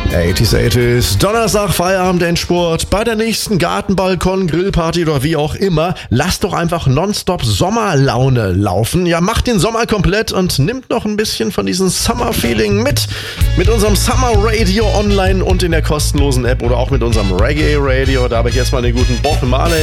80s, Donnerstag, Feierabend, Endspurt. Bei der nächsten Gartenbalkon, Grillparty oder wie auch immer, lasst doch einfach nonstop Sommerlaune laufen. Ja, macht den Sommer komplett und nimmt noch ein bisschen von diesem Summer-Feeling mit unserem Summer Radio online und in der kostenlosen App oder auch mit unserem Reggae Radio. Da habe ich jetzt mal den guten Bob Marley